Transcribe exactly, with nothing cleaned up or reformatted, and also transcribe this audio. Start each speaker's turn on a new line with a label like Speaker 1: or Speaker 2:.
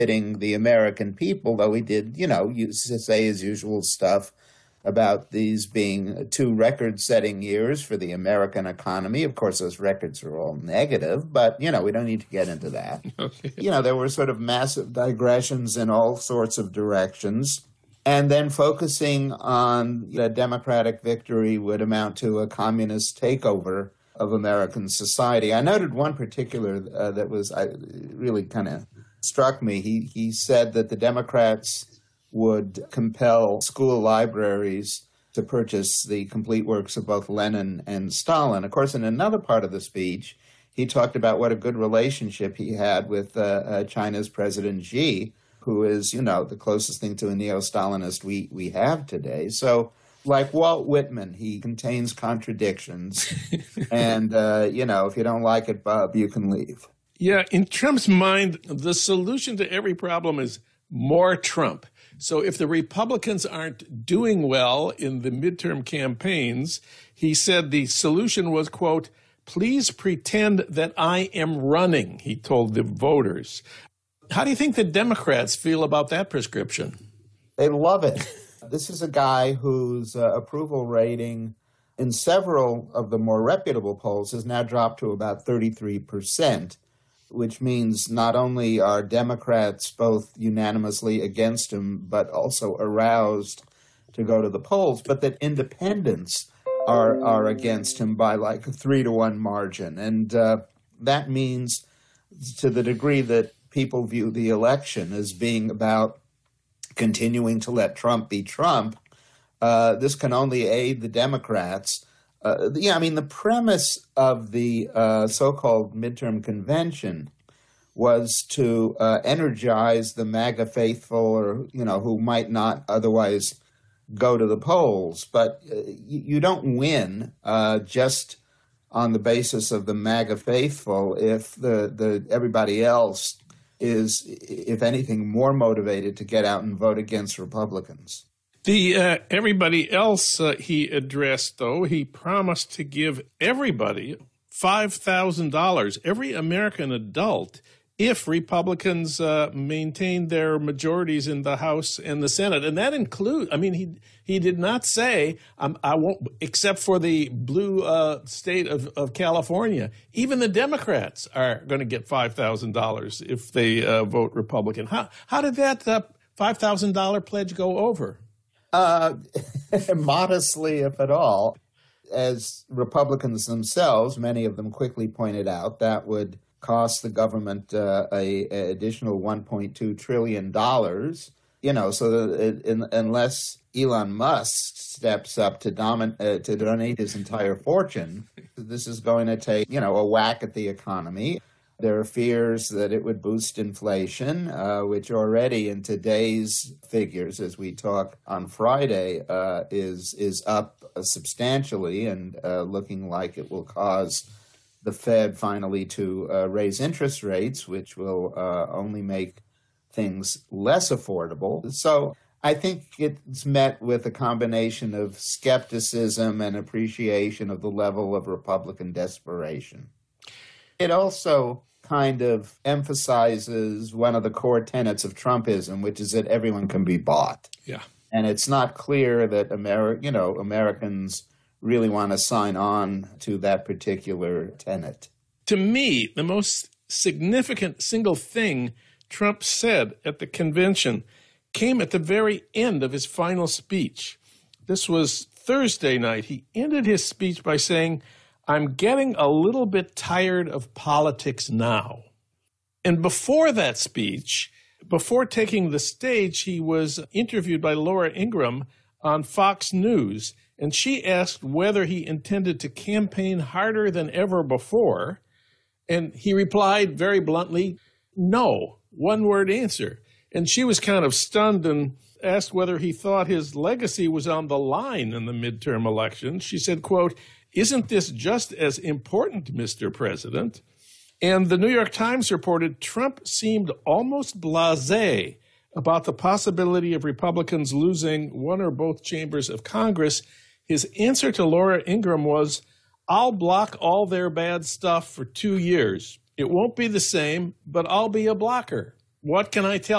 Speaker 1: hitting the American people, though he did, you know, use to say his usual stuff about these being two record-setting years for the American economy. Of course, those records are all negative, but, you know, we don't need to get into that. Okay. You know, there were sort of massive digressions in all sorts of directions. And then focusing on the Democratic victory would amount to a communist takeover of American society. I noted one particular uh, that was I, really kind of struck me. He, he said that the Democrats would compel school libraries to purchase the complete works of both Lenin and Stalin. Of course, in another part of the speech, he talked about what a good relationship he had with uh, uh, China's President Xi, who is, you know, the closest thing to a neo-Stalinist we, we have today. So, like Walt Whitman, he contains contradictions. and, uh, you know, if you don't like it, Bob, you can leave.
Speaker 2: Yeah, in Trump's mind, the solution to every problem is more Trump. So if the Republicans aren't doing well in the midterm campaigns, he said the solution was, quote, please pretend that I am running, he told the voters. How do you think the Democrats feel about that prescription?
Speaker 1: They love it. This is a guy whose uh, approval rating in several of the more reputable polls has now dropped to about thirty-three percent. Which means not only are Democrats both unanimously against him, but also aroused to go to the polls, but that independents are are against him by like a three to one margin. And uh, that means to the degree that people view the election as being about continuing to let Trump be Trump, uh, this can only aid the Democrats. Uh, yeah, I mean, the premise of the uh, so-called midterm convention was to uh, energize the MAGA faithful, or, you know, who might not otherwise go to the polls. But uh, you, you don't win uh, just on the basis of the MAGA faithful if the, the everybody else is, if anything, more motivated to get out and vote against Republicans.
Speaker 2: The uh, everybody else uh, he addressed, though, he promised to give everybody five thousand dollars, every American adult, if Republicans uh, maintain their majorities in the House and the Senate. And that includes, I mean, he he did not say, um, I won't, except for the blue uh, state of, of California. Even the Democrats are going to get five thousand dollars if they uh, vote Republican. How, how did that uh, five thousand dollars pledge go over?
Speaker 1: Uh, modestly, if at all. As Republicans themselves, many of them quickly pointed out, that would cost the government uh, a, a additional one point two trillion dollars. You know, so that it, in, unless Elon Musk steps up to, domin- uh, to donate his entire fortune, this is going to take, you know, a whack at the economy. There are fears that it would boost inflation, uh, which already in today's figures, as we talk on Friday, uh, is is up uh, substantially and uh, looking like it will cause the Fed finally to uh, raise interest rates, which will uh, only make things less affordable. So I think it's met with a combination of skepticism and appreciation of the level of Republican desperation. It also kind of emphasizes one of the core tenets of Trumpism, which is that everyone can be bought.
Speaker 2: Yeah.
Speaker 1: And it's not clear that Ameri- you know, Americans really want to sign on to that particular tenet.
Speaker 2: To me, the most significant single thing Trump said at the convention came at the very end of his final speech. This was Thursday night. He ended his speech by saying, I'm getting a little bit tired of politics now. And before that speech, before taking the stage, he was interviewed by Laura Ingraham on Fox News, and she asked whether he intended to campaign harder than ever before. And he replied very bluntly, no, one-word answer. And she was kind of stunned and asked whether he thought his legacy was on the line in the midterm election. She said, quote, isn't this just as important, Mister President? And the New York Times reported Trump seemed almost blasé about the possibility of Republicans losing one or both chambers of Congress. His answer to Laura Ingraham was, I'll block all their bad stuff for two years. It won't be the same, but I'll be a blocker. What can I tell